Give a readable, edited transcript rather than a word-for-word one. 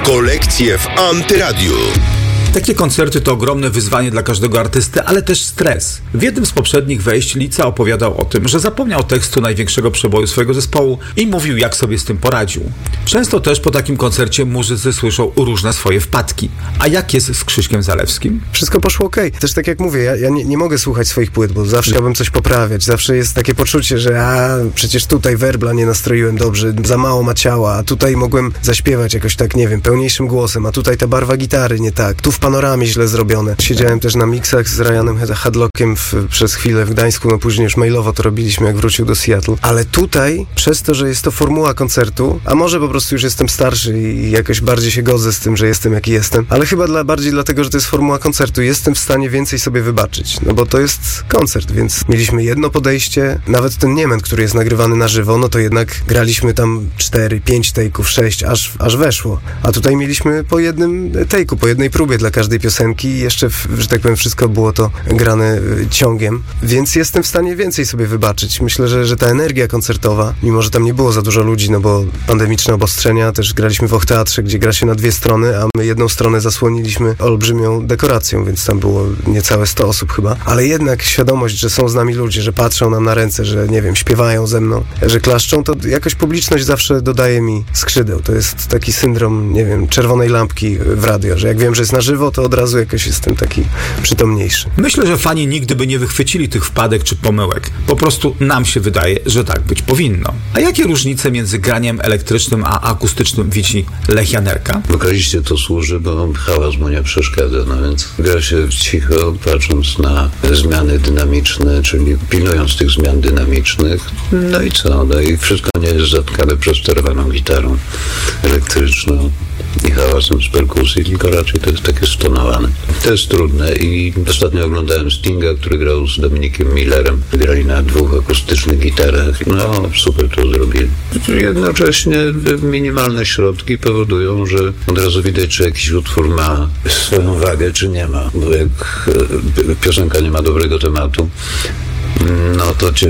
Kolekcje w Antyradiu. Takie koncerty to ogromne wyzwanie dla każdego artysty, ale też stres. W jednym z poprzednich wejść Lica opowiadał o tym, że zapomniał tekstu największego przeboju swojego zespołu i mówił, jak sobie z tym poradził. Często też po takim koncercie muzycy słyszą różne swoje wpadki. A jak jest z Krzyśkiem Zalewskim? Wszystko poszło okej. Też tak jak mówię, ja nie mogę słuchać swoich płyt, bo zawsze chciałbym coś poprawiać. Zawsze jest takie poczucie, że przecież tutaj werbla nie nastroiłem dobrze, za mało ma ciała, a tutaj mogłem zaśpiewać jakoś tak, nie wiem, pełniejszym głosem, a tutaj ta barwa gitary nie tak, tu w panoramie źle zrobione. Siedziałem też na miksach z Ryanem Hadlockiem przez chwilę w Gdańsku, no później już mailowo to robiliśmy, jak wrócił do Seattle. Ale tutaj, przez to, że jest to formuła koncertu, a może po prostu już jestem starszy i jakoś bardziej się godzę z tym, że jestem jaki jestem, ale chyba bardziej dlatego, że to jest formuła koncertu, jestem w stanie więcej sobie wybaczyć, no bo to jest koncert, więc mieliśmy jedno podejście, nawet ten Niemen, który jest nagrywany na żywo, no to jednak graliśmy tam 4, 5 take'ów, 6, aż weszło. A tutaj mieliśmy po jednym take'u, po jednej próbie dla każdej piosenki i jeszcze, że tak powiem, wszystko było to grane ciągiem, więc jestem w stanie więcej sobie wybaczyć. Myślę, że ta energia koncertowa, mimo że tam nie było za dużo ludzi, no bo pandemiczne obostrzenia, też graliśmy w Och-Teatrze, gdzie gra się na 2 strony, a my jedną stronę zasłoniliśmy olbrzymią dekoracją, więc tam było niecałe 100 osób chyba, ale jednak świadomość, że są z nami ludzie, że patrzą nam na ręce, że nie wiem, śpiewają ze mną, że klaszczą, to jakoś publiczność zawsze dodaje mi skrzydeł. To jest taki syndrom, nie wiem, czerwonej lampki w radio, że jak wiem, że jest na żywo, to od razu jakoś jestem taki przytomniejszy. Myślę, że fani nigdy by nie wychwycili tych wpadek czy pomyłek. Po prostu nam się wydaje, że tak być powinno. A jakie różnice między graniem elektrycznym a akustycznym widzi Lech Janerka? Wokaliście to służy, bo hałas mu nie przeszkadza, no więc gra się cicho, patrząc na zmiany dynamiczne, czyli pilnując tych zmian dynamicznych. No i co? No i wszystko nie jest zatkane przesterowaną gitarą elektryczną i hałasem z perkusji, tylko raczej to jest takie stonowane. To jest trudne i ostatnio oglądałem Stinga, który grał z Dominikiem Millerem. Grali na 2 akustycznych gitarach. No, super to zrobili. Jednocześnie minimalne środki powodują, że od razu widać, czy jakiś utwór ma swoją wagę, czy nie ma. Bo jak piosenka nie ma dobrego tematu, no to cię